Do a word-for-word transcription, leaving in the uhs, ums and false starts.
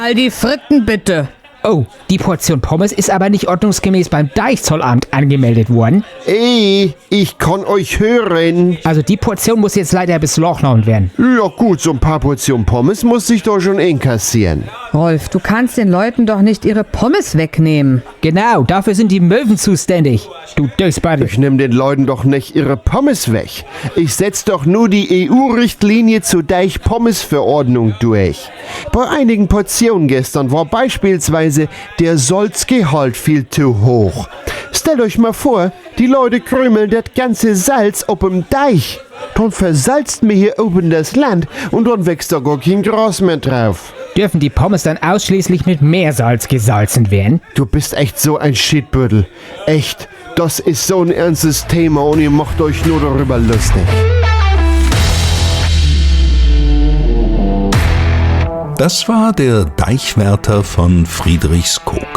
All die Fritten bitte. Oh, die Portion Pommes ist aber nicht ordnungsgemäß beim Deichzollamt angemeldet worden. Ey, ich kann euch hören. Also die Portion muss jetzt leider beslagnaut werden. Ja gut, so ein paar Portionen Pommes muss ich doch schon inkassieren. Rolf, du kannst den Leuten doch nicht ihre Pommes wegnehmen. Genau, dafür sind die Möwen zuständig. Du Dösbade. Ich nehm den Leuten doch nicht ihre Pommes weg. Ich setz doch nur die E U-Richtlinie zur Deich-Pommes-Verordnung durch. Bei einigen Portionen gestern war beispielsweise der Salzgehalt viel zu hoch. Stellt euch mal vor, die Leute krümeln das ganze Salz auf dem Deich. Dann versalzt mir hier oben das Land und dann wächst da gar kein Gras mehr drauf. Dürfen die Pommes dann ausschließlich mit Meersalz gesalzen werden? Du bist echt so ein Shitbüttel. Echt, das ist so ein ernstes Thema und ihr macht euch nur darüber lustig. Das war der Deichwärter von Friedrichskoog.